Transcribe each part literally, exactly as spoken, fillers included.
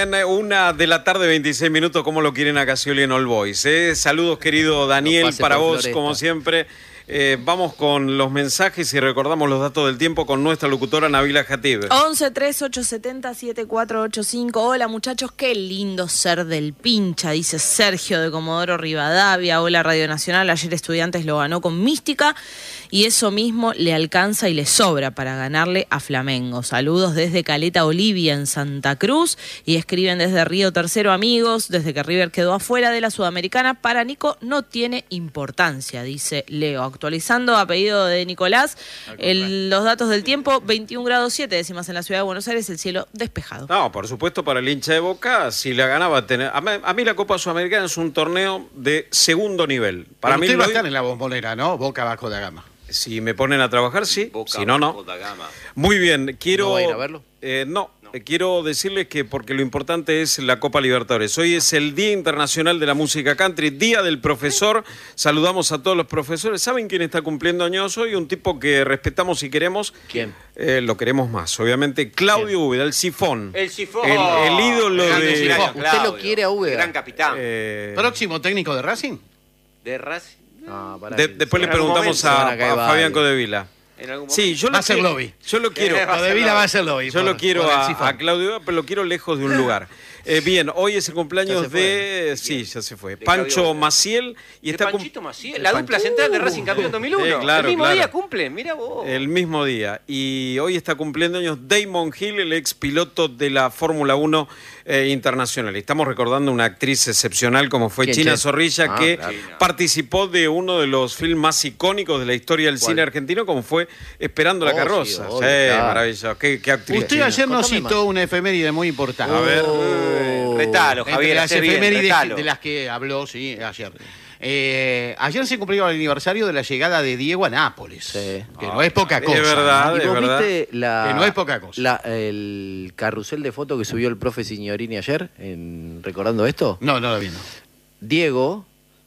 Bien, una de la tarde, veintiséis minutos, ¿cómo lo quieren acá Scioli en All Boys? ¿eh? Saludos, querido Daniel, No para vos, Floresta. como siempre. Eh, vamos con los mensajes y recordamos los datos del tiempo con nuestra locutora Nabila Jatib. once, tres, ocho, setenta, siete, cuatro, ocho, cinco. Hola muchachos, qué lindo ser del Pincha, dice Sergio de Comodoro Rivadavia. Hola Radio Nacional, ayer Estudiantes lo ganó con mística y eso mismo le alcanza y le sobra para ganarle a Flamengo. Saludos desde Caleta Olivia en Santa Cruz y escriben desde Río Tercero, amigos, desde que River quedó afuera de la Sudamericana, para Nico no tiene importancia, dice Leo. Actualizando a pedido de Nicolás, el, los datos del tiempo, veintiún grados siete décimas en la ciudad de Buenos Aires, el cielo despejado. No, por supuesto, para el hincha de Boca, si la ganaba, tener... a, mí, a mí la Copa Sudamericana es un torneo de segundo nivel. Para Pero mí usted va a lo- estar en la Bombonera, ¿no? Boca bajo de gama. Si me ponen a trabajar, sí. Boca, Si no, no. Boca Gama. Muy bien, quiero... ¿No va a ir a verlo? Eh, no, eh, quiero decirles que porque lo importante es la Copa Libertadores. Hoy es el Día Internacional de la Música Country, Día del Profesor. Saludamos a todos los profesores. ¿Saben quién está cumpliendo años hoy? Un tipo que respetamos y queremos. ¿Quién? Eh, lo queremos más, obviamente. Claudio Úbeda, el sifón. El sifón. El, el ídolo Grande de... Sifón. Usted lo quiere a Úbeda. Gran capitán. eh, ¿Próximo técnico de Racing? De Racing. No, pará de- que- después le en algún preguntamos momento a, van a caer a Fabián varios. Codevila. En algún momento. Sí, yo Va lo a ser quiero- lobby. Yo lo quiero. Eh, va a Lo de ser Vila lobby. va a ser lobby. Yo por- lo quiero por el a, Sifón. a Claudio Úbeda, pero lo quiero lejos de un lugar. Eh, bien, hoy es el cumpleaños Ya se de... Sí, ya se fue. De Pancho Claudio Úbeda. Maciel. Y Y está cum- Panchito Maciel, la dupla central de Racing campeón dos mil uno. Sí, claro, el mismo claro. día cumple, mira vos. El mismo día. Y hoy está cumpliendo años Damon Hill, el ex piloto de la Fórmula uno eh, internacional. Y estamos recordando una actriz excepcional como fue ¿Quién, China che? Zorrilla, Ah, que claro. participó de uno de los filmes más icónicos de la historia del ¿Cuál? cine argentino, como fue Esperando la Oh, sí, carroza. obvio, Sí, claro. maravilloso. Qué, qué actriz. Usted China. ayer nos Contame citó una efeméride muy importante. A ver. Oh. Retalo, Entre Javier, las hacé bien, efemérides retalo. de las que habló, sí, ayer. Eh, ayer se cumplió el aniversario de la llegada de Diego a Nápoles. Sí. Que no es poca Es cosa. verdad. ¿no? ¿Y de vos verdad. viste la, Que no es poca cosa. la- el carrusel de fotos que subió el profe Signorini ayer, en, recordando esto? No, no lo vi, no. Diego,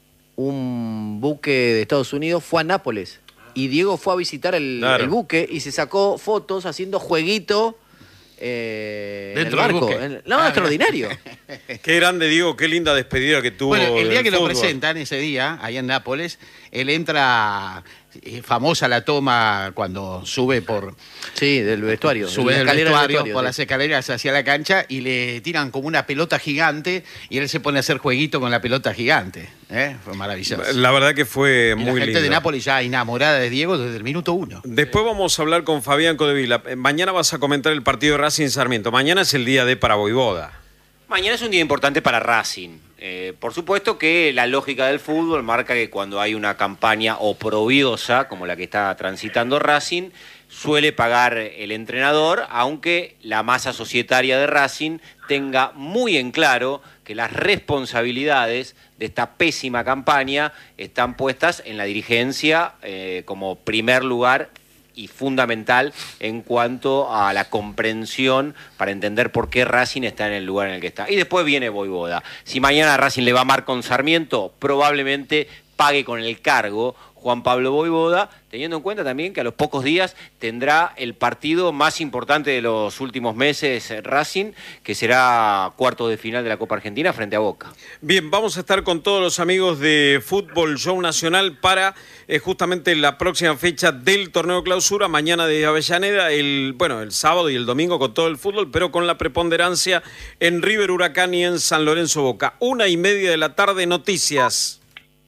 un buque de Estados Unidos, fue a Nápoles. Y Diego fue a visitar el, Claro. el buque y se sacó fotos haciendo jueguito eh, en el Dentro del barco. buque. En- no, Ah, extraordinario. Qué grande, Diego, qué linda despedida que tuvo. Bueno, el día del que lo fútbol. presentan, ese día, ahí en Nápoles, él entra, eh, famosa la toma cuando sube por Sí, del vestuario. sube la del escalera del vestuario, por sí. las escaleras hacia la cancha y le tiran como una pelota gigante y él se pone a hacer jueguito con la pelota gigante. ¿eh? Fue maravilloso. La verdad que fue Y muy la gente lindo. de Nápoles ya enamorada de Diego desde el minuto uno. Después vamos a hablar con Fabián Codevila. Eh, Mañana vas a comentar el partido de Racing Sarmiento. Mañana es el día de para Voivoda. Mañana es un día importante para Racing. Eh, por supuesto que la lógica del fútbol marca que cuando hay una campaña oprobiosa, como la que está transitando Racing, suele pagar el entrenador, aunque la masa societaria de Racing tenga muy en claro que las responsabilidades de esta pésima campaña están puestas en la dirigencia eh, como primer lugar y fundamental en cuanto a la comprensión para entender por qué Racing está en el lugar en el que está. Y después viene Voivoda. Si mañana Racing le va a mar con Sarmiento, probablemente pague con el cargo Juan Pablo Voivoda, teniendo en cuenta también que a los pocos días tendrá el partido más importante de los últimos meses Racing, que será cuarto de final de la Copa Argentina frente a Boca. Bien, vamos a estar con todos los amigos de Fútbol Show Nacional para eh, justamente la próxima fecha del torneo clausura, mañana de Avellaneda, el bueno, el sábado y el domingo con todo el fútbol, pero con la preponderancia en River Huracán y en San Lorenzo Boca. Una y media de la tarde, noticias.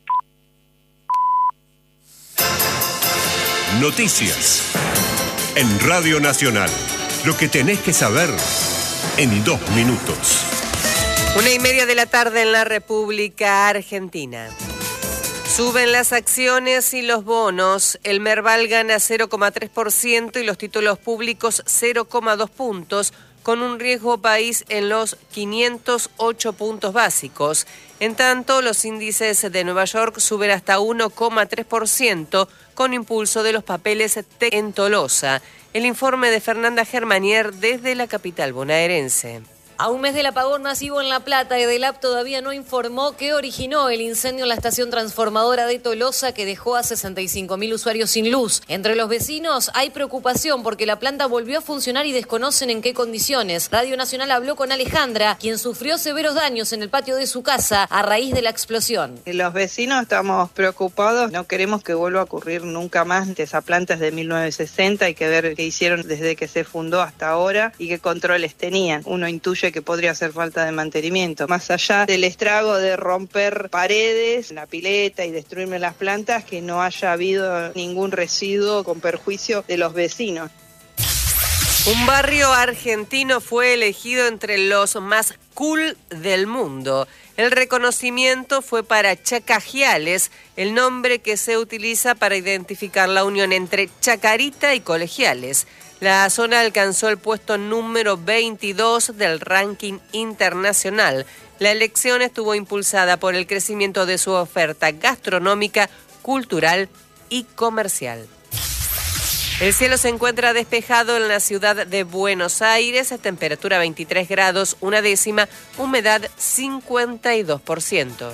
Noticias. En Radio Nacional. Lo que tenés que saber en dos minutos. Una y media de la tarde en la República Argentina. Suben las acciones y los bonos. El Merval gana cero coma tres por ciento y los títulos públicos cero coma dos puntos, con un riesgo país en los quinientos ocho puntos básicos. En tanto, los índices de Nueva York suben hasta uno coma tres por ciento, con impulso de los papeles T en Tolosa. El informe de Fernanda Germanier desde la capital bonaerense. A un mes del apagón masivo en La Plata, Edelap todavía no informó qué originó el incendio en la estación transformadora de Tolosa que dejó a sesenta y cinco mil usuarios sin luz. Entre los vecinos hay preocupación porque la planta volvió a funcionar y desconocen en qué condiciones. Radio Nacional habló con Alejandra, quien sufrió severos daños en el patio de su casa a raíz de la explosión. Los vecinos estamos preocupados, no queremos que vuelva a ocurrir nunca más. Esa planta es de mil novecientos sesenta, hay que ver qué hicieron desde que se fundó hasta ahora y qué controles tenían. Uno intuye que podría ser falta de mantenimiento. Más allá del estrago de romper paredes, la pileta y destruirme las plantas, que no haya habido ningún residuo con perjuicio de los vecinos. Un barrio argentino fue elegido entre los más cool del mundo. El reconocimiento fue para Chacajiales, el nombre que se utiliza para identificar la unión entre Chacarita y Colegiales. La zona alcanzó el puesto número veintidós del ranking internacional. La elección estuvo impulsada por el crecimiento de su oferta gastronómica, cultural y comercial. El cielo se encuentra despejado en la ciudad de Buenos Aires, temperatura veintitrés grados, una décima, humedad cincuenta y dos por ciento.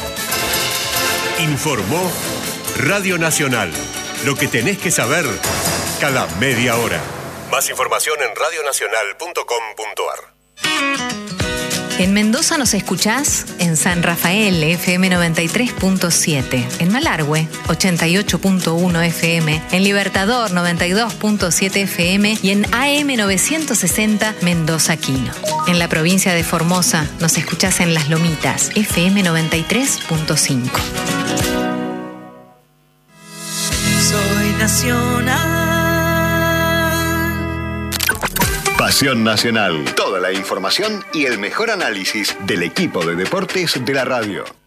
Informó Radio Nacional. Lo que tenés que saber cada media hora. Más información en radionacional punto com punto ar. En Mendoza nos escuchás en San Rafael, F M noventa y tres punto siete. En Malargüe, ochenta y ocho punto uno F M. En Libertador, noventa y dos punto siete F M. Y en A M novecientos sesenta, Mendoza Quino. En la provincia de Formosa nos escuchás en Las Lomitas, F M noventa y tres punto cinco. Soy Nacional. Pasión Nacional. Toda la información y el mejor análisis del equipo de deportes de la radio.